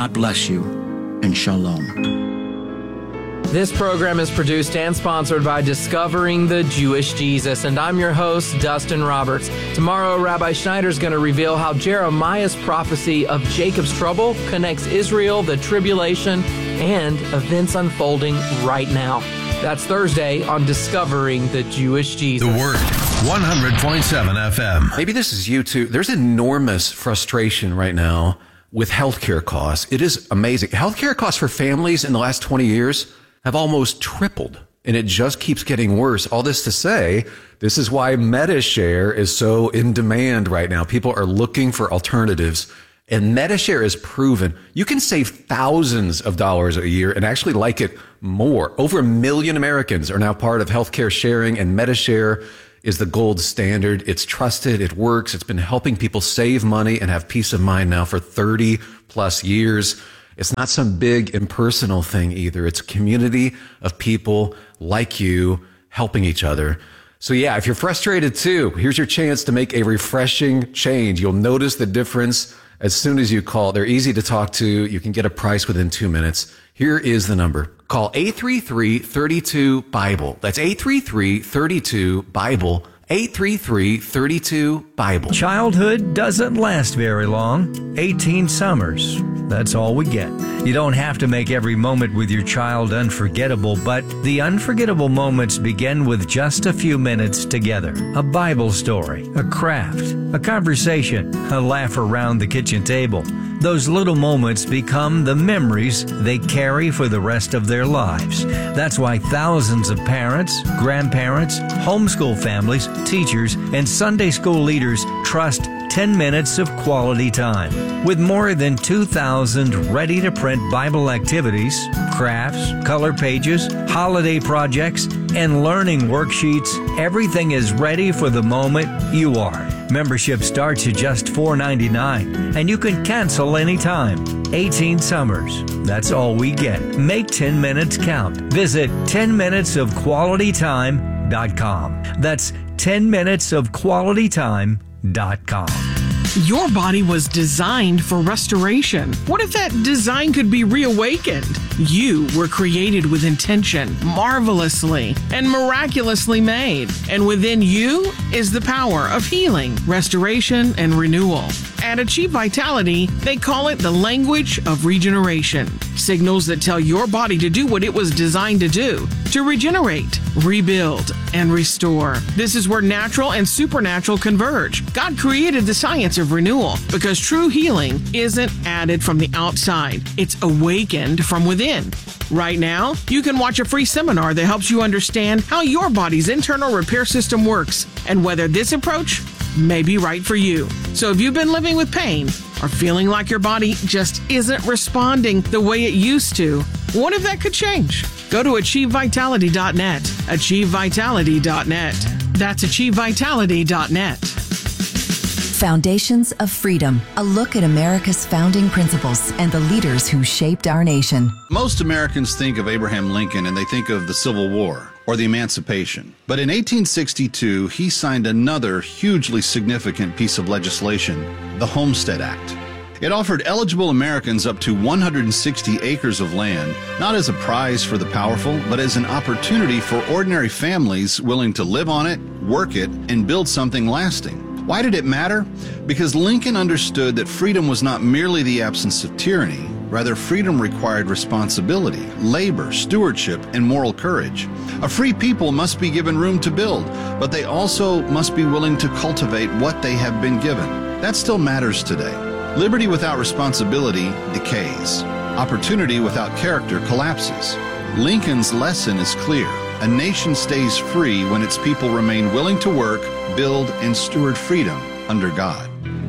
God bless you, and shalom. This program is produced and sponsored by Discovering the Jewish Jesus, and I'm your host, Dustin Roberts. Tomorrow, Rabbi Schneider is going to reveal how Jeremiah's prophecy of Jacob's trouble connects Israel, the tribulation, and events unfolding right now. That's Thursday on Discovering the Jewish Jesus. The Word, 100.7 FM. Maybe this is you too. There's enormous frustration right now with healthcare costs. It is amazing. Healthcare costs for families in the last 20 years have almost tripled, and it just keeps getting worse. All this to say, this is why MediShare is so in demand right now. People are looking for alternatives, and MediShare is proven you can save thousands of dollars a year and actually like it more. Over 1 million Americans are now part of healthcare sharing, and MediShare is the gold standard. It's trusted. It works. It's been helping people save money and have peace of mind now for 30 plus years. It's not some big impersonal thing either. It's a community of people like you helping each other. So yeah, if you're frustrated too, here's your chance to make a refreshing change. You'll notice the difference as soon as you call. They're easy to talk to. You can get a price within 2 minutes. Here is the number. Call 833-32-BIBLE. That's 833-32-BIBLE. 833-32-BIBLE. Childhood doesn't last very long. 18 summers. That's all we get. You don't have to make every moment with your child unforgettable, but the unforgettable moments begin with just a few minutes together. A Bible story, a craft, a conversation, a laugh around the kitchen table. Those little moments become the memories they carry for the rest of their lives. That's why thousands of parents, grandparents, homeschool families, teachers, and Sunday school leaders trust 10 minutes of quality time. With more than 2,000 ready-to-print Bible activities, crafts, color pages, holiday projects, and learning worksheets, everything is ready for the moment you are. Membership starts at just $4.99, and you can cancel anytime. 18 summers. That's all we get. Make 10 minutes count. Visit 10minutesofqualitytime.com. That's 10minutesofqualitytime.com. Your body was designed for restoration. What if that design could be reawakened? You were created with intention, marvelously and miraculously made. And within you is the power of healing, restoration, and renewal. At Achieve Vitality, they call it the language of regeneration. Signals that tell your body to do what it was designed to do, to regenerate, rebuild, and restore. This is where natural and supernatural converge. God created the science of renewal because true healing isn't added from the outside. It's awakened from within. Right now, you can watch a free seminar that helps you understand how your body's internal repair system works and whether this approach may be right for you. So if you've been living with pain or feeling like your body just isn't responding the way it used to, what if that could change? Go to AchieveVitality.net. AchieveVitality.net. That's AchieveVitality.net. Foundations of Freedom, a look at America's founding principles and the leaders who shaped our nation. Most Americans think of Abraham Lincoln and they think of the Civil War or the Emancipation. But in 1862, he signed another hugely significant piece of legislation, the Homestead Act. It offered eligible Americans up to 160 acres of land, not as a prize for the powerful, but as an opportunity for ordinary families willing to live on it, work it, and build something lasting. Why did it matter? Because Lincoln understood that freedom was not merely the absence of tyranny. Rather, freedom required responsibility, labor, stewardship, and moral courage. A free people must be given room to build, but they also must be willing to cultivate what they have been given. That still matters today. Liberty without responsibility decays. Opportunity without character collapses. Lincoln's lesson is clear. A nation stays free when its people remain willing to work, build, and steward freedom under God.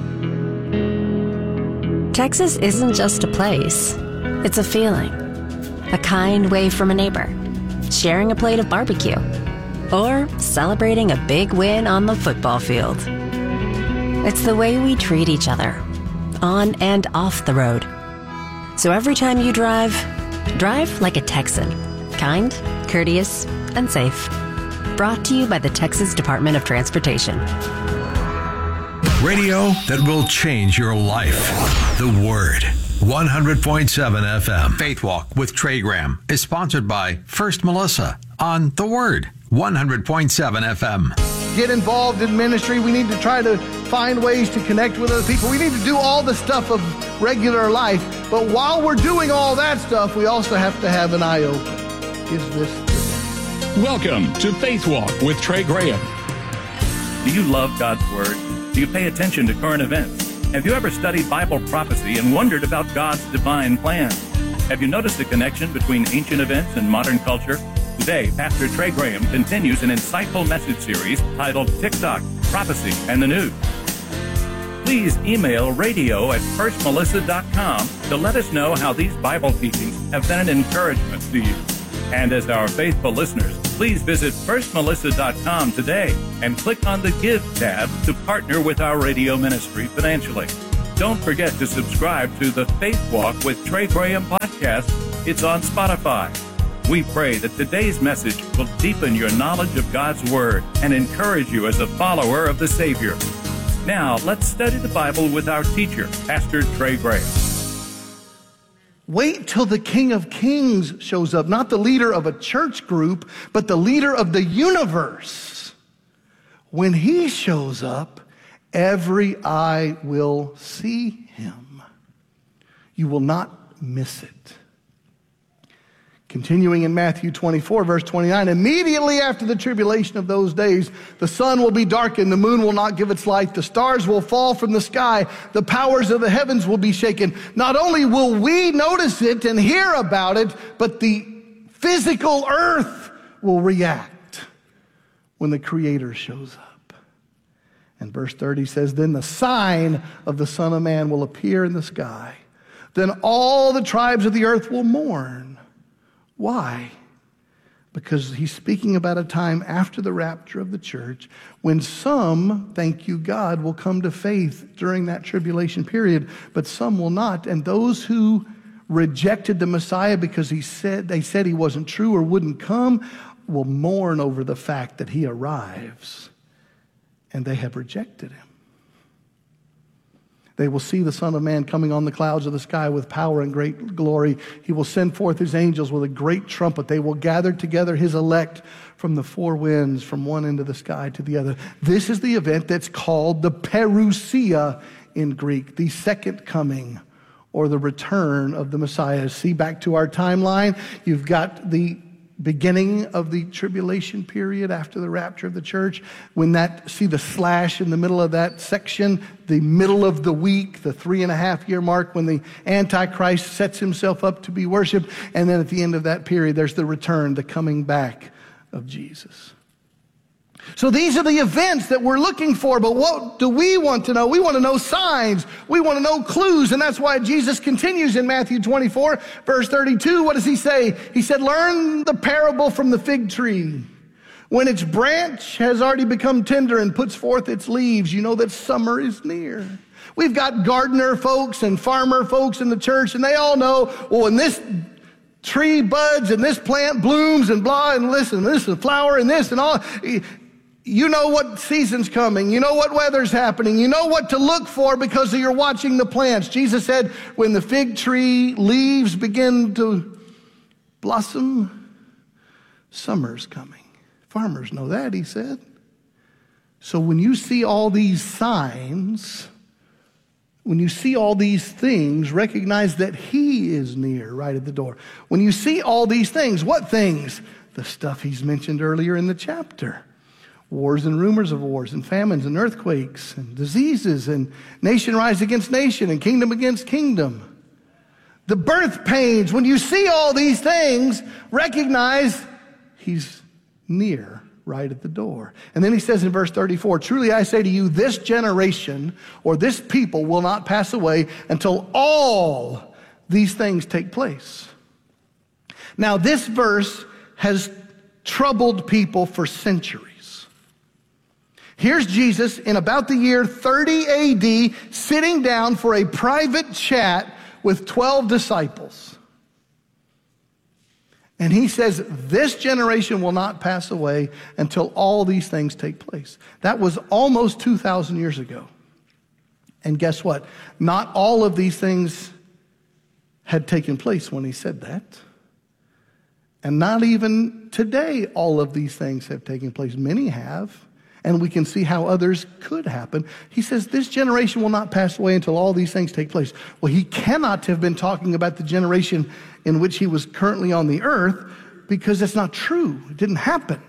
Texas isn't just a place. It's a feeling. A kind wave from a neighbor. Sharing a plate of barbecue. Or celebrating a big win on the football field. It's the way we treat each other, on and off the road. So every time you drive like a Texan. Kind, courteous, and safe. Brought to you by the Texas Department of Transportation. Radio that will change your life. The Word. 100.7 FM. Faith Walk with Trey Graham is sponsored by First Melissa on The Word. 100.7 FM. Get involved in ministry. We need to try to find ways to connect with other people. We need to do all the stuff of regular life. But while we're doing all that stuff, we also have to have an eye open. Is this today? Welcome to Faith Walk with Trey Graham. Do you love God's Word? Do you pay attention to current events? Have you ever studied Bible prophecy and wondered about God's divine plan? Have you noticed a connection between ancient events and modern culture? Today, Pastor Trey Graham continues an insightful message series titled TikTok, Prophecy, and the News. Please email radio@firstmelissa.com to let us know how these Bible teachings have been an encouragement to you. And as our faithful listeners, please visit firstmelissa.com today and click on the Give tab to partner with our radio ministry financially. Don't forget to subscribe to the Faith Walk with Trey Graham podcast. It's on Spotify. We pray that today's message will deepen your knowledge of God's Word and encourage you as a follower of the Savior. Now, let's study the Bible with our teacher, Pastor Trey Graham. Wait till the King of Kings shows up, not the leader of a church group, but the leader of the universe. When he shows up, every eye will see him. You will not miss it. Continuing in Matthew 24, verse 29, immediately after the tribulation of those days, the sun will be darkened, the moon will not give its light, the stars will fall from the sky, the powers of the heavens will be shaken. Not only will we notice it and hear about it, but the physical earth will react when the Creator shows up. And verse 30 says, then the sign of the Son of Man will appear in the sky. Then all the tribes of the earth will mourn. Why? Because he's speaking about a time after the rapture of the church when some, thank you God, will come to faith during that tribulation period, but some will not. And those who rejected the Messiah because they said he wasn't true or wouldn't come will mourn over the fact that he arrives and they have rejected him. They will see the Son of Man coming on the clouds of the sky with power and great glory. He will send forth his angels with a great trumpet. They will gather together his elect from the four winds, from one end of the sky to the other. This is the event that's called the Parousia in Greek, the second coming or the return of the Messiah. See, back to our timeline, you've got the beginning of the tribulation period after the rapture of the church. See the slash in the middle of that section, the middle of the week, the 3.5-year mark when the Antichrist sets himself up to be worshiped. And then at the end of that period, there's the return, the coming back of Jesus. So these are the events that we're looking for, but what do we want to know? We want to know signs. We want to know clues, and that's why Jesus continues in Matthew 24, verse 32. What does he say? He said, learn the parable from the fig tree. When its branch has already become tender and puts forth its leaves, you know that summer is near. We've got gardener folks and farmer folks in the church, and they all know, well, when this tree buds and this plant blooms and blah, and listen, this is a flower and this and all. You know what season's coming. You know what weather's happening. You know what to look for because you're watching the plants. Jesus said, when the fig tree leaves begin to blossom, summer's coming. Farmers know that, he said. So when you see all these signs, when you see all these things, recognize that he is near, right at the door. When you see all these things, what things? The stuff he's mentioned earlier in the chapter. Wars and rumors of wars and famines and earthquakes and diseases and nation rise against nation and kingdom against kingdom. The birth pains. When you see all these things, recognize he's near, right at the door. And then he says in verse 34, truly I say to you, this generation or this people will not pass away until all these things take place. Now this verse has troubled people for centuries. Here's Jesus in about the year 30 AD sitting down for a private chat with 12 disciples. And he says, this generation will not pass away until all these things take place. That was almost 2,000 years ago. And guess what? Not all of these things had taken place when he said that. And not even today all of these things have taken place. Many have, and we can see how others could happen. He says this generation will not pass away until all these things take place. Well, he cannot have been talking about the generation in which he was currently on the earth, because that's not true. It didn't happen.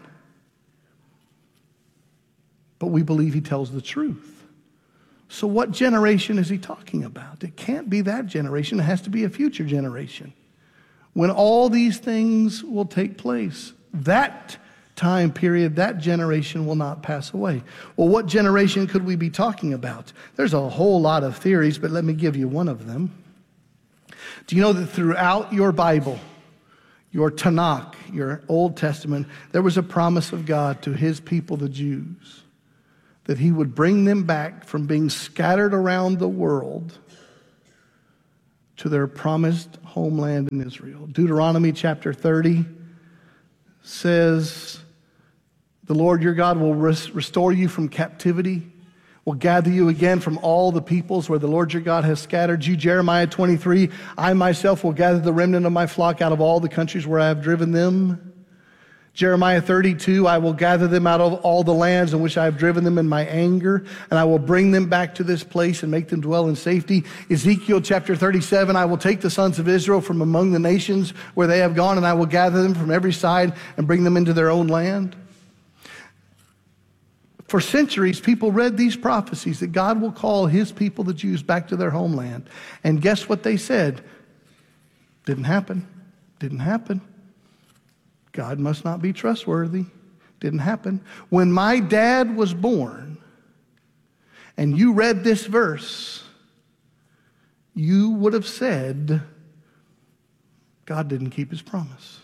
But we believe he tells the truth. So what generation is he talking about? It can't be that generation. It has to be a future generation, when all these things will take place. That time period, that generation will not pass away. Well, what generation could we be talking about? There's a whole lot of theories, but let me give you one of them. Do you know that throughout your Bible, your Tanakh, your Old Testament, there was a promise of God to his people, the Jews, that he would bring them back from being scattered around the world to their promised homeland in Israel. Deuteronomy chapter 30 says, the Lord your God will restore you from captivity, will gather you again from all the peoples where the Lord your God has scattered you. Jeremiah 23, I myself will gather the remnant of my flock out of all the countries where I have driven them. Jeremiah 32, I will gather them out of all the lands in which I have driven them in my anger, and I will bring them back to this place and make them dwell in safety. Ezekiel chapter 37, I will take the sons of Israel from among the nations where they have gone, and I will gather them from every side and bring them into their own land. For centuries, people read these prophecies that God will call his people, the Jews, back to their homeland. And guess what they said? Didn't happen. Didn't happen. God must not be trustworthy. Didn't happen. When my dad was born, and you read this verse, you would have said, God didn't keep his promise.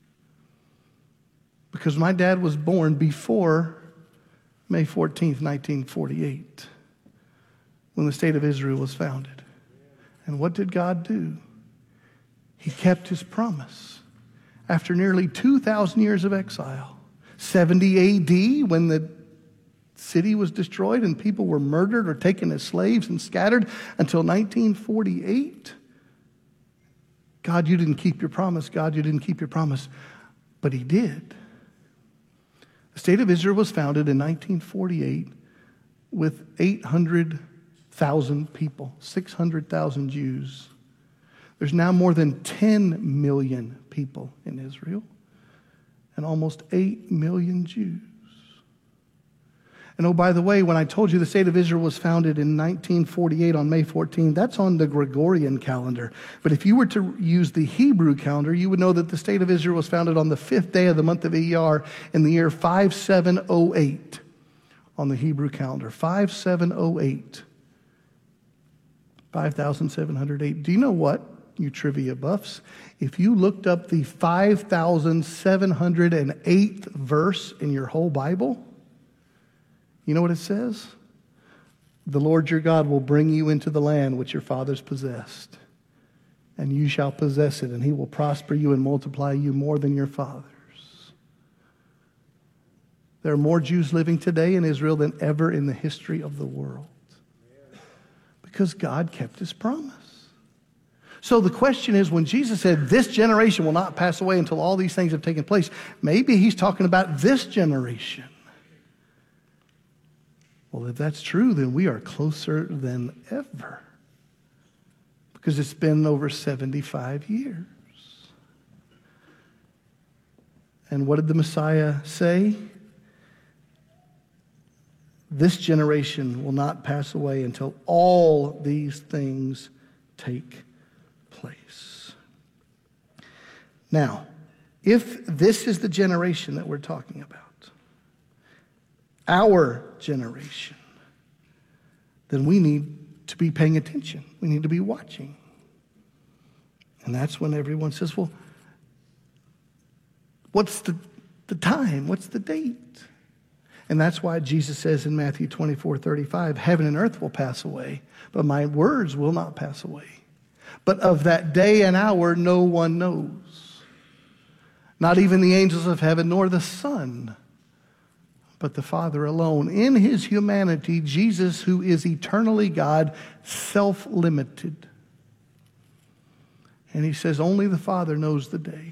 Because my dad was born before May 14th, 1948, when the state of Israel was founded. And what did God do? He kept his promise. After nearly 2,000 years of exile, 70 AD, when the city was destroyed and people were murdered or taken as slaves and scattered, until 1948, God, you didn't keep your promise. God, you didn't keep your promise. But he did. The state of Israel was founded in 1948 with 800,000 people, 600,000 Jews. There's now more than 10 million people in Israel and almost 8 million Jews. And oh, by the way, when I told you the state of Israel was founded in 1948 on May 14, that's on the Gregorian calendar. But if you were to use the Hebrew calendar, you would know that the state of Israel was founded on the 5th day of the month of Iyar in the year 5708 on the Hebrew calendar. 5708. 5708. Do you know what, you trivia buffs? If you looked up the 5708th verse in your whole Bible, you know what it says? The Lord your God will bring you into the land which your fathers possessed, and you shall possess it, and he will prosper you and multiply you more than your fathers. There are more Jews living today in Israel than ever in the history of the world, because God kept his promise. So the question is, when Jesus said, this generation will not pass away until all these things have taken place, maybe he's talking about this generation. Well, if that's true, then we are closer than ever, because it's been over 75 years. And what did the Messiah say? This generation will not pass away until all these things take place. Now, if this is the generation that we're talking about, our generation, then we need to be paying attention. We need to be watching. And that's when everyone says, well, what's the time? What's the date? And that's why Jesus says in Matthew 24:35, heaven and earth will pass away, but my words will not pass away. But of that day and hour, no one knows. Not even the angels of heaven, nor the Son, but the Father alone. In his humanity, Jesus, who is eternally God, self-limited. And he says, only the Father knows the day.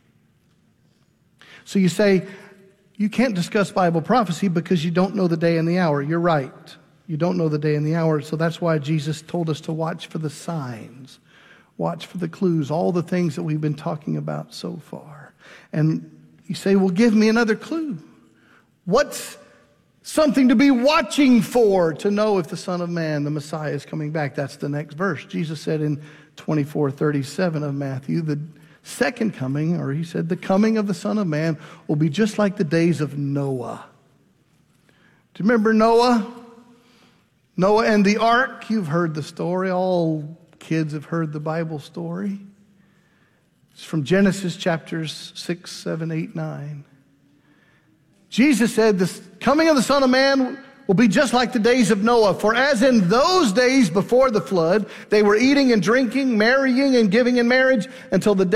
So you say, you can't discuss Bible prophecy because you don't know the day and the hour. You're right. You don't know the day and the hour. So that's why Jesus told us to watch for the signs, watch for the clues, all the things that we've been talking about so far. And you say, well, give me another clue. What's something to be watching for to know if the Son of Man, the Messiah, is coming back? That's the next verse. Jesus said in 24:37 of Matthew, the second coming, or he said, the coming of the Son of Man will be just like the days of Noah. Do you remember Noah? Noah and the ark. You've heard the story. All kids have heard the Bible story. It's from Genesis chapters 6, 7, 8, 9. Jesus said, the coming of the Son of Man will be just like the days of Noah. For as in those days before the flood, they were eating and drinking, marrying and giving in marriage until the day